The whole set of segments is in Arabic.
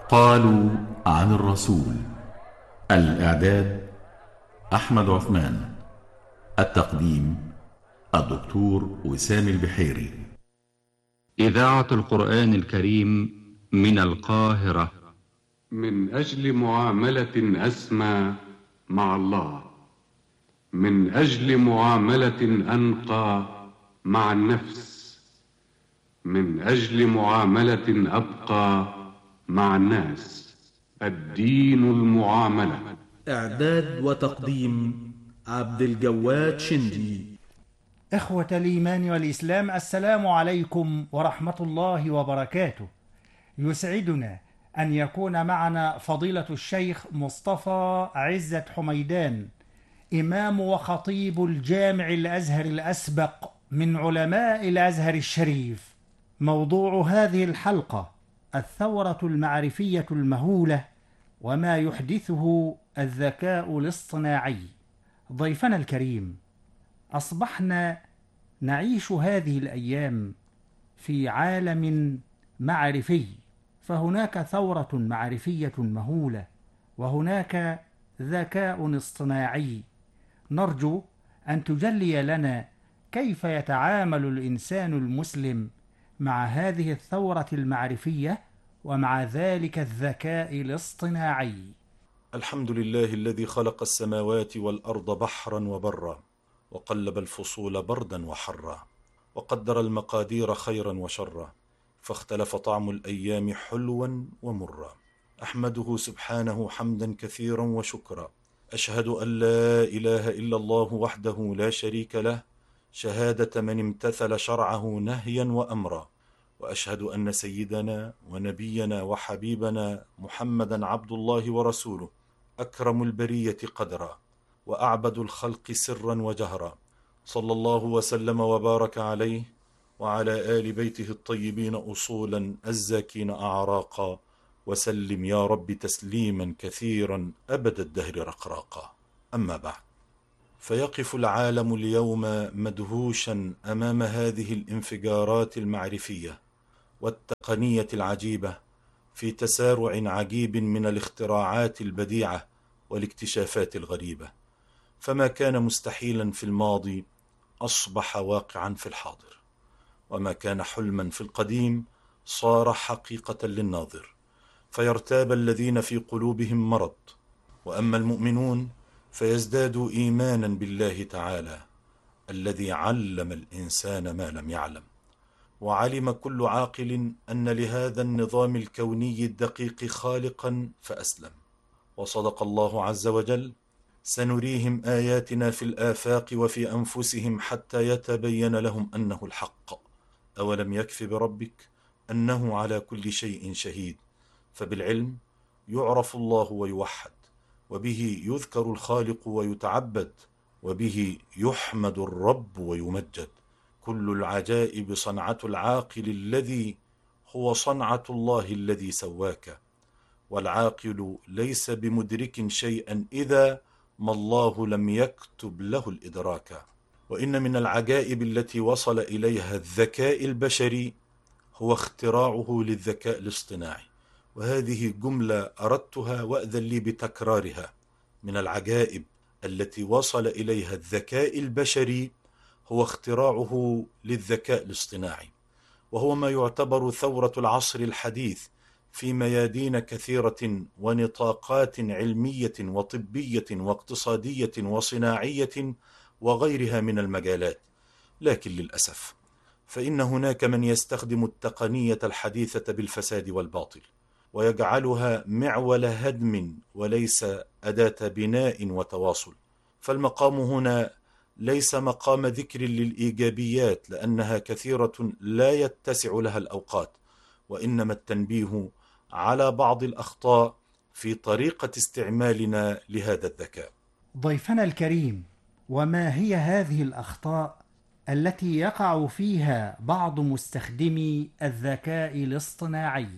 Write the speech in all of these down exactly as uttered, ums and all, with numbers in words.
قالوا عن الرسول. الإعداد أحمد عثمان. التقديم الدكتور وسام البحيري. إذاعة القرآن الكريم من القاهرة. من أجل معاملة أسمى مع الله، من أجل معاملة أنقى مع النفس، من أجل معاملة أبقى مع الناس. الدين المعاملة. إعداد وتقديم عبد الجواد شندي. إخوة الإيمان والإسلام، السلام عليكم ورحمة الله وبركاته. يسعدنا أن يكون معنا فضيلة الشيخ مصطفى عزة حميدان، إمام وخطيب الجامع الأزهر الأسبق من علماء الأزهر الشريف. موضوع هذه الحلقة الثورة المعرفية المهولة وما يحدثه الذكاء الاصطناعي. ضيفنا الكريم، أصبحنا نعيش هذه الأيام في عالم معرفي، فهناك ثورة معرفية مهولة وهناك ذكاء اصطناعي. نرجو أن تجلي لنا كيف يتعامل الإنسان المسلم مع هذه الثورة المعرفية ومع ذلك الذكاء الاصطناعي. الحمد لله الذي خلق السماوات والأرض بحرا وبرا، وقلب الفصول بردا وحرا، وقدر المقادير خيرا وشرا، فاختلف طعم الأيام حلوا ومرا. أحمده سبحانه حمدا كثيرا وشكرا. أشهد أن لا إله إلا الله وحده لا شريك له، شهادة من امتثل شرعه نهيا وأمرا. وأشهد أن سيدنا ونبينا وحبيبنا محمدا عبد الله ورسوله، أكرم البرية قدرا وأعبد الخلق سرا وجهرا، صلى الله وسلم وبارك عليه وعلى آل بيته الطيبين أصولا الزاكين أعراقا، وسلم يا رب تسليما كثيرا أبد الدهر رقراقا. أما بعد، فيقف العالم اليوم مدهوشا أمام هذه الانفجارات المعرفية والتقنية العجيبة، في تسارع عجيب من الاختراعات البديعة والاكتشافات الغريبة. فما كان مستحيلا في الماضي أصبح واقعا في الحاضر، وما كان حلما في القديم صار حقيقة للناظر. فيرتاب الذين في قلوبهم مرض، وأما المؤمنون فيزدادوا إيمانا بالله تعالى الذي علم الإنسان ما لم يعلم. وعلم كل عاقل أن لهذا النظام الكوني الدقيق خالقا فأسلم. وصدق الله عز وجل: سنريهم آياتنا في الآفاق وفي أنفسهم حتى يتبين لهم أنه الحق. أولم يكف بربك أنه على كل شيء شهيد. فبالعلم يعرف الله ويوحد، وبه يذكر الخالق ويتعبد، وبه يحمد الرب ويمجد. كل العجائب صنعة العاقل الذي هو صنعة الله الذي سواك. والعاقل ليس بمدرك شيئا إذا ما الله لم يكتب له الإدراك. وإن من العجائب التي وصل إليها الذكاء البشري هو اختراعه للذكاء الاصطناعي. وهذه جملة أردتها وأذن لي بتكرارها. من العجائب التي وصل إليها الذكاء البشري هو اختراعه للذكاء الاصطناعي، وهو ما يعتبر ثورة العصر الحديث في ميادين كثيرة ونطاقات علمية وطبية واقتصادية وصناعية وغيرها من المجالات. لكن للأسف فإن هناك من يستخدم التقنية الحديثة بالفساد والباطل، ويجعلها معول هدم وليس أداة بناء وتواصل. فالمقام هنا ليس مقام ذكر للإيجابيات لأنها كثيرة لا يتسع لها الأوقات، وإنما التنبيه على بعض الأخطاء في طريقة استعمالنا لهذا الذكاء. ضيفنا الكريم، وما هي هذه الأخطاء التي يقع فيها بعض مستخدمي الذكاء الاصطناعي؟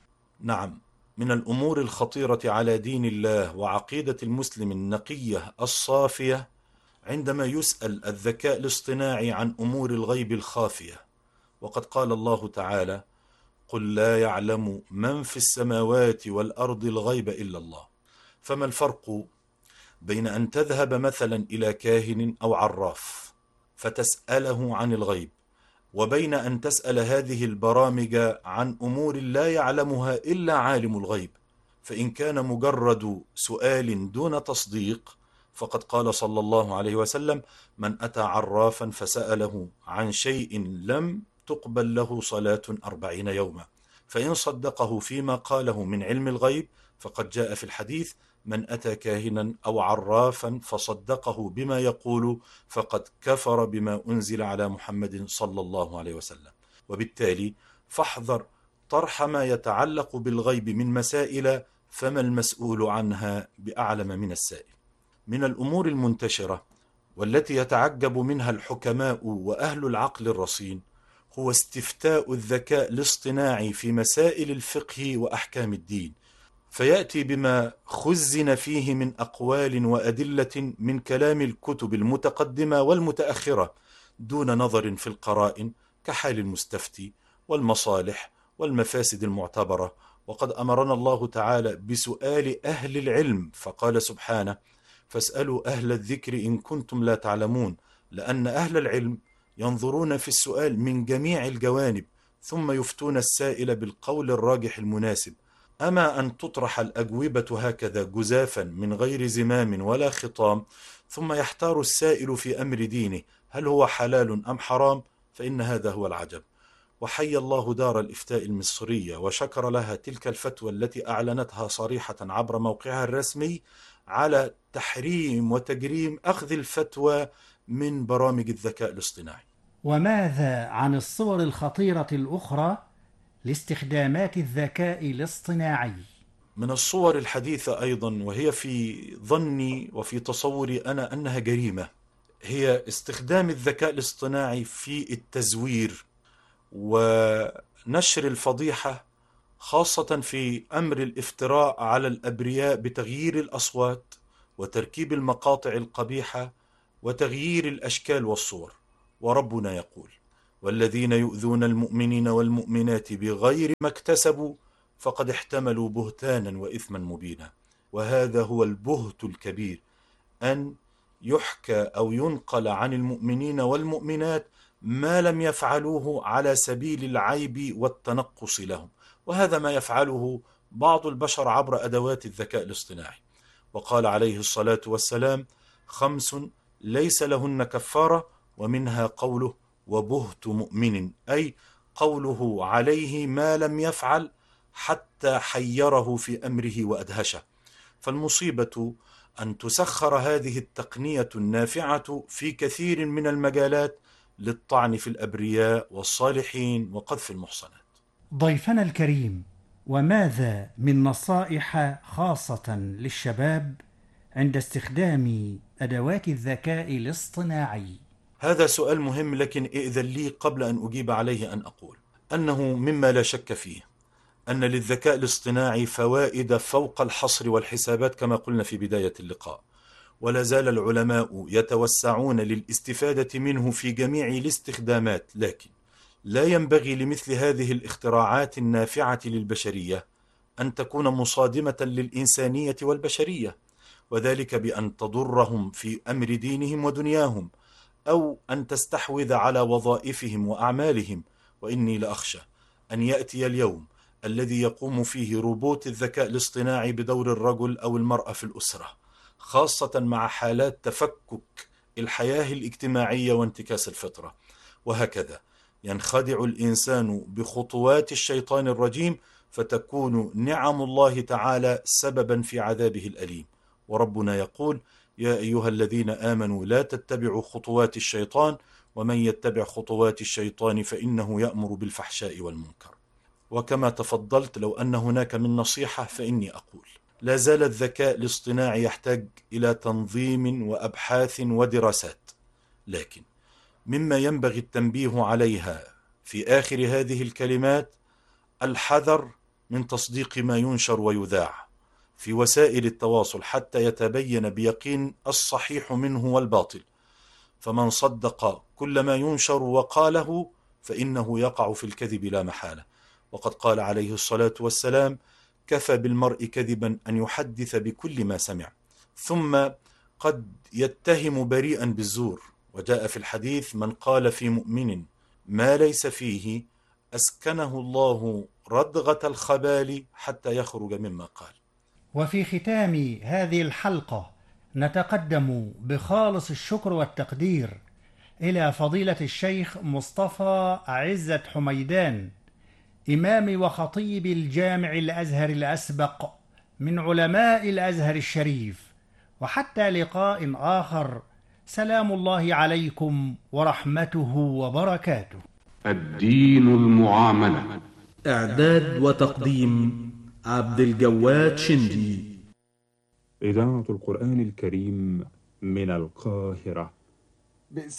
نعم، من الأمور الخطيرة على دين الله وعقيدة المسلم النقية الصافية عندما يسأل الذكاء الاصطناعي عن أمور الغيب الخافية. وقد قال الله تعالى: قل لا يعلم من في السماوات والأرض الغيب إلا الله. فما الفرق بين أن تذهب مثلا إلى كاهن أو عراف فتسأله عن الغيب، وبين أن تسأل هذه البرامج عن أمور لا يعلمها إلا عالم الغيب؟ فإن كان مجرد سؤال دون تصديق فقد قال صلى الله عليه وسلم: من أتى عرافا فسأله عن شيء لم تقبل له صلاة أربعين يوما، فإن صدقه فيما قاله من علم الغيب فقد جاء في الحديث: من أتى كاهنا أو عرافا فصدقه بما يقول فقد كفر بما أنزل على محمد صلى الله عليه وسلم. وبالتالي فاحذر طرح ما يتعلق بالغيب من مسائل فما المسؤول عنها بأعلم من السائل. من الأمور المنتشرة والتي يتعجب منها الحكماء وأهل العقل الرصين هو استفتاء الذكاء الاصطناعي في مسائل الفقه وأحكام الدين، فيأتي بما خزن فيه من أقوال وأدلة من كلام الكتب المتقدمة والمتأخرة دون نظر في القرائن كحال المستفتي والمصالح والمفاسد المعتبرة. وقد أمرنا الله تعالى بسؤال أهل العلم فقال سبحانه: فاسألوا أهل الذكر إن كنتم لا تعلمون، لأن أهل العلم ينظرون في السؤال من جميع الجوانب ثم يفتون السائل بالقول الراجح المناسب. أما أن تطرح الأجوبة هكذا جزافا من غير زمام ولا خطام ثم يحتار السائل في أمر دينه هل هو حلال أم حرام، فإن هذا هو العجب. وحي الله دار الإفتاء المصرية وشكر لها تلك الفتوى التي أعلنتها صريحة عبر موقعها الرسمي على تحريم وتجريم أخذ الفتوى من برامج الذكاء الاصطناعي. وماذا عن الصور الخطيرة الأخرى لاستخدامات الذكاء الاصطناعي؟ من الصور الحديثة أيضا، وهي في ظني وفي تصوري أنا أنها جريمة، هي استخدام الذكاء الاصطناعي في التزوير ونشر الفضيحة، خاصة في أمر الافتراء على الأبرياء بتغيير الأصوات وتركيب المقاطع القبيحة وتغيير الأشكال والصور. وربنا يقول: والذين يؤذون المؤمنين والمؤمنات بغير ما اكتسبوا فقد احتملوا بهتانا وإثما مبينا. وهذا هو البهت الكبير، أن يحكى أو ينقل عن المؤمنين والمؤمنات ما لم يفعلوه على سبيل العيب والتنقص لهم، وهذا ما يفعله بعض البشر عبر أدوات الذكاء الاصطناعي. وقال عليه الصلاة والسلام: خمس ليس لهن كفارة، ومنها قوله: وبهت مؤمن، أي قوله عليه ما لم يفعل حتى حيره في أمره وأدهشه. فالمصيبة أن تسخر هذه التقنية النافعة في كثير من المجالات للطعن في الأبرياء والصالحين وقذف المحصنات. ضيفنا الكريم، وماذا من نصائح خاصة للشباب عند استخدام أدوات الذكاء الاصطناعي؟ هذا سؤال مهم، لكن إذن لي قبل أن أجيب عليه أن أقول أنه مما لا شك فيه أن للذكاء الاصطناعي فوائد فوق الحصر والحسابات كما قلنا في بداية اللقاء، ولا زال العلماء يتوسعون للاستفادة منه في جميع الاستخدامات، لكن لا ينبغي لمثل هذه الاختراعات النافعة للبشرية أن تكون مصادمة للإنسانية والبشرية، وذلك بأن تضرهم في أمر دينهم ودنياهم، أو أن تستحوذ على وظائفهم وأعمالهم. وإني لأخشى أن يأتي اليوم الذي يقوم فيه روبوت الذكاء الاصطناعي بدور الرجل أو المرأة في الأسرة، خاصة مع حالات تفكك الحياة الاجتماعية وانتكاس الفطرة، وهكذا ينخدع الإنسان بخطوات الشيطان الرجيم فتكون نعم الله تعالى سببا في عذابه الأليم. وربنا يقول: يا أيها الذين آمنوا لا تتبعوا خطوات الشيطان ومن يتبع خطوات الشيطان فإنه يأمر بالفحشاء والمنكر. وكما تفضلت، لو أن هناك من نصيحة فإني أقول: لا زال الذكاء الاصطناعي يحتاج إلى تنظيم وأبحاث ودراسات، لكن مما ينبغي التنبيه عليها في آخر هذه الكلمات الحذر من تصديق ما ينشر ويذاع في وسائل التواصل حتى يتبين بيقين الصحيح منه والباطل. فمن صدق كل ما ينشر وقاله فإنه يقع في الكذب لا محالة. وقد قال عليه الصلاة والسلام: كفى بالمرء كذبا أن يحدث بكل ما سمع. ثم قد يتهم بريئا بالزور، وجاء في الحديث: من قال في مؤمن ما ليس فيه أسكنه الله ردغة الخبال حتى يخرج مما قال. وفي ختام هذه الحلقة نتقدم بخالص الشكر والتقدير إلى فضيلة الشيخ مصطفى عزت حميدان، إمام وخطيب الجامع الأزهر الأسبق من علماء الأزهر الشريف. وحتى لقاء آخر، سلام الله عليكم ورحمته وبركاته. الدين المعاملة. إعداد وتقديم عبد الجواد شندي. إذاعة القرآن الكريم من القاهرة. باسم